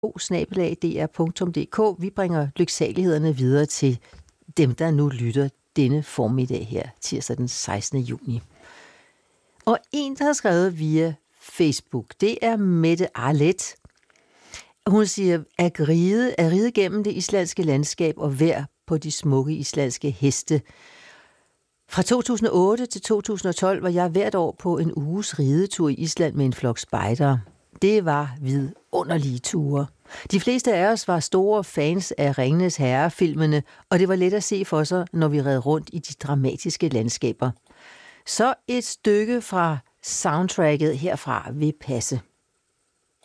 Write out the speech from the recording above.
dr.dk. Vi bringer lyksalighederne videre til dem, der nu lytter denne formiddag her, tirsdag den 16. juni. Og en, der har skrevet via Facebook, det er Mette Arlet. Hun siger, at ride gennem det islandske landskab og vejr på de smukke islandske heste. Fra 2008 til 2012 var jeg hvert år på en uges ridetur i Island med en flok spejdere. Det var vidunderlige ture. De fleste af os var store fans af Ringenes Herre-filmene, og det var let at se for sig, når vi red rundt i de dramatiske landskaber. Så et stykke fra soundtracket herfra vil passe.